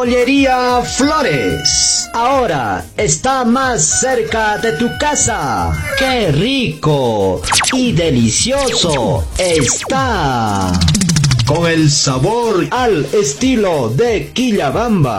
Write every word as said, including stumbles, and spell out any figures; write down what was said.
Pollería Flores. Ahora está más cerca de tu casa. ¡Qué rico y delicioso está! Con el sabor al estilo de Quillabamba.